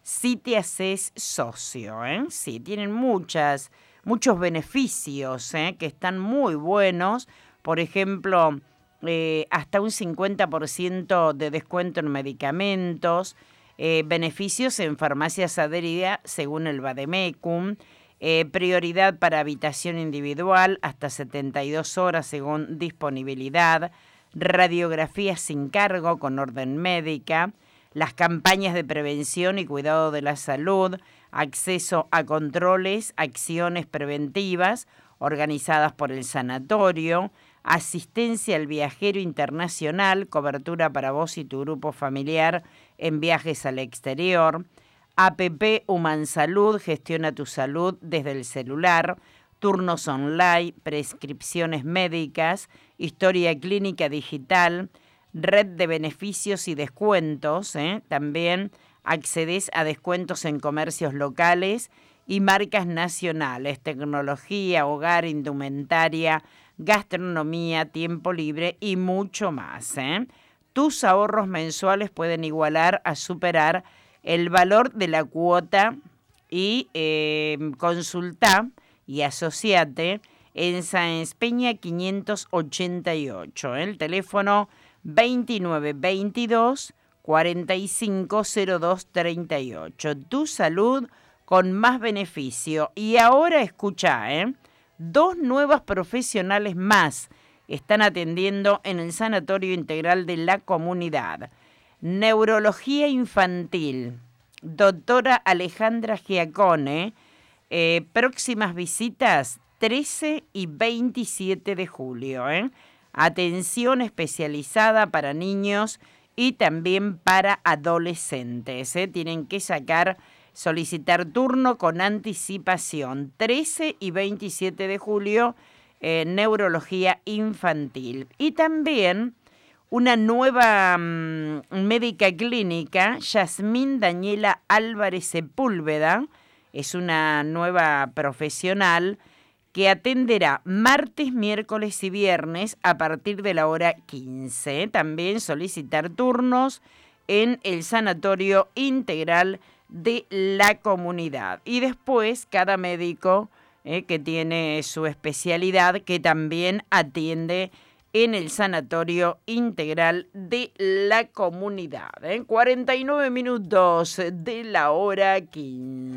si te haces socio, ¿eh? Sí, tienen muchos beneficios, que están muy buenos. Por ejemplo, hasta un 50% de descuento en medicamentos, beneficios en farmacias adheridas según el Vademecum, prioridad para habitación individual hasta 72 horas según disponibilidad, radiografía sin cargo con orden médica, las campañas de prevención y cuidado de la salud, acceso a controles, acciones preventivas organizadas por el sanatorio, asistencia al viajero internacional, cobertura para vos y tu grupo familiar en viajes al exterior, APP Human Salud, gestiona tu salud desde el celular, turnos online, prescripciones médicas, historia clínica digital, red de beneficios y descuentos, también accedes a descuentos en comercios locales y marcas nacionales, tecnología, hogar, indumentaria, gastronomía, tiempo libre y mucho más. Tus ahorros mensuales pueden igualar a superar el valor de la cuota y consulta y asociate en Sáenz Peña 588, el teléfono 2922 450238. Tu salud con más beneficio. Y ahora escucha, 2 nuevas profesionales más están atendiendo en el Sanatorio Integral de la Comunidad. Neurología infantil, doctora Alejandra Giacone, próximas visitas 13 y 27 de julio. Atención especializada para niños y también para adolescentes. Tienen que solicitar turno con anticipación. 13 y 27 de julio, neurología infantil. Y también una nueva médica clínica, Yasmín Daniela Álvarez Sepúlveda, es una nueva profesional que atenderá martes, miércoles y viernes a partir de la hora 15. También solicitar turnos en el Sanatorio Integral de la Comunidad. Y después cada médico que tiene su especialidad, que también atiende en el Sanatorio Integral de la Comunidad. 49 minutos de la hora 15.